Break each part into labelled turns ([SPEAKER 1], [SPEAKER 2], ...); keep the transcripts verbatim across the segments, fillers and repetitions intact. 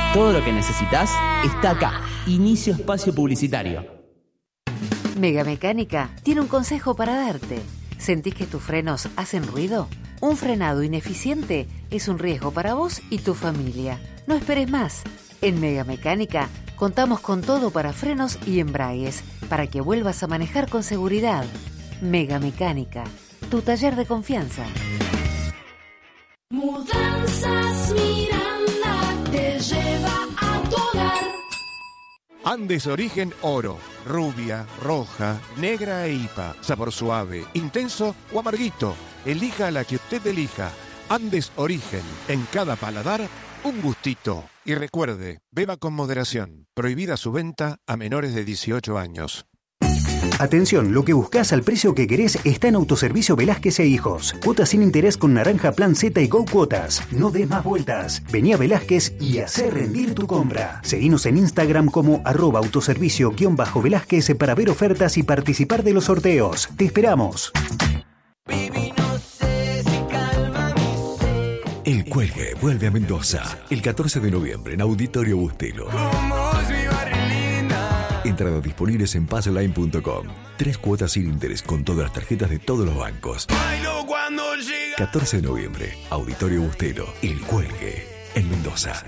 [SPEAKER 1] Todo lo que necesitas está acá. Inicio espacio publicitario.
[SPEAKER 2] Mega Mecánica tiene un consejo para darte. ¿Sentís que tus frenos hacen ruido? Un frenado ineficiente es un riesgo para vos y tu familia. No esperes más. En Mega Mecánica contamos con todo para frenos y embragues, para que vuelvas a manejar con seguridad. Mega Mecánica, tu taller de confianza.
[SPEAKER 3] Mudanzas Miranda te lleva a tu hogar.
[SPEAKER 4] Andes Origen Oro, rubia, roja, negra e hipa, sabor suave, intenso o amarguito. Elija la que usted elija. Andes Origen, en cada paladar, un gustito. Y recuerde, beba con moderación. Prohibida su venta a menores de dieciocho años.
[SPEAKER 5] Atención, lo que buscas al precio que querés está en Autoservicio Velázquez e Hijos. Cuotas sin interés con Naranja Plan Z y Go Cuotas. No des más vueltas. Vení a Velázquez y hacé rendir tu compra. Seguinos en Instagram como arroba autoservicio-velázquez para ver ofertas y participar de los sorteos. Te esperamos.
[SPEAKER 6] El Cuelgue vuelve a Mendoza el catorce de noviembre en Auditorio Bustelo. Entradas disponibles en passline punto com. Tres cuotas sin interés con todas las tarjetas de todos los bancos. catorce de noviembre, Auditorio Bustelo, El Cuelgue, en Mendoza.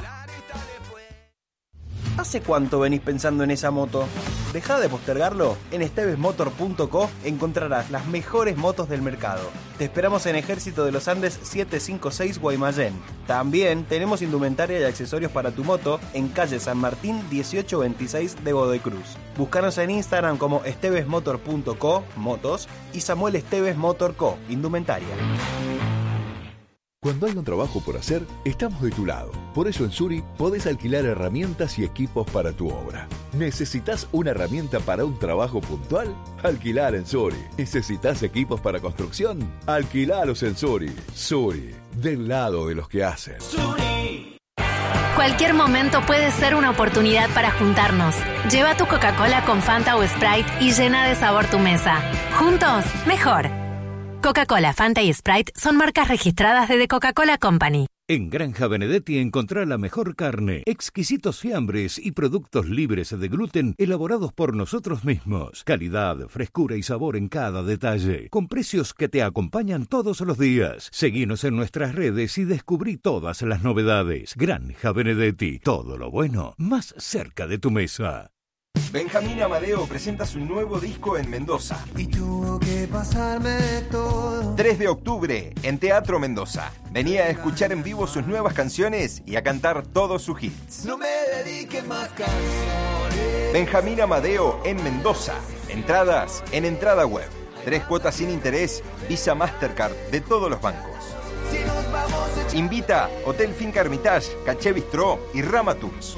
[SPEAKER 7] ¿Hace cuánto venís pensando en esa moto? Dejá de postergarlo. En esteves motor punto co encontrarás las mejores motos del mercado. Te esperamos en Ejército de los Andes setecientos cincuenta y seis Guaymallén. También tenemos indumentaria y accesorios para tu moto en calle San Martín dieciocho veintiséis de Godoy Cruz. Búscanos en Instagram como esteves motor punto co, motos, y Samuel Esteves Motor Co, indumentaria.
[SPEAKER 8] Cuando hay un trabajo por hacer, estamos de tu lado. Por eso en Suri podés alquilar herramientas y equipos para tu obra. ¿Necesitas una herramienta para un trabajo puntual? Alquilar en Suri. ¿Necesitas equipos para construcción? Alquilalos en Suri. Suri, del lado de los que hacen.
[SPEAKER 9] Suri. Cualquier momento puede ser una oportunidad para juntarnos. Lleva tu Coca-Cola con Fanta o Sprite y llena de sabor tu mesa. Juntos, mejor. Coca-Cola, Fanta y Sprite son marcas registradas de The Coca-Cola Company.
[SPEAKER 10] En Granja Benedetti encontrá la mejor carne, exquisitos fiambres y productos libres de gluten elaborados por nosotros mismos. Calidad, frescura y sabor en cada detalle, con precios que te acompañan todos los días. Seguinos en nuestras redes y descubrí todas las novedades. Granja Benedetti, todo lo bueno más cerca de tu mesa.
[SPEAKER 11] Benjamín Amadeo presenta su nuevo disco en Mendoza.
[SPEAKER 12] Y tuvo que pasarme todo.
[SPEAKER 11] tres de octubre en Teatro Mendoza. Venía a escuchar en vivo sus nuevas canciones y a cantar todos sus hits.
[SPEAKER 12] No me dediques más canciones.
[SPEAKER 11] Benjamín Amadeo en Mendoza. Entradas en Entrada Web. Tres cuotas sin interés, Visa Mastercard de todos los bancos.
[SPEAKER 12] Si nos vamos a...
[SPEAKER 11] Invita Hotel Finca Hermitage, Caché Bistró y Rama Tours.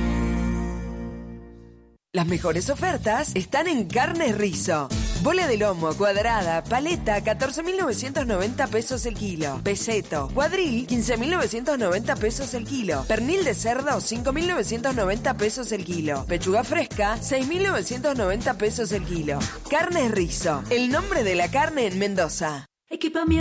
[SPEAKER 13] Las mejores ofertas están en Carnes Rizo. Bola de lomo, cuadrada, paleta, catorce mil novecientos noventa pesos el kilo. Peseto, cuadril, quince mil novecientos noventa pesos el kilo. Pernil de cerdo, cinco mil novecientos noventa pesos el kilo. Pechuga fresca, seis mil novecientos noventa pesos el kilo. Carnes Rizo, el nombre de la carne en Mendoza.
[SPEAKER 3] Equipamiento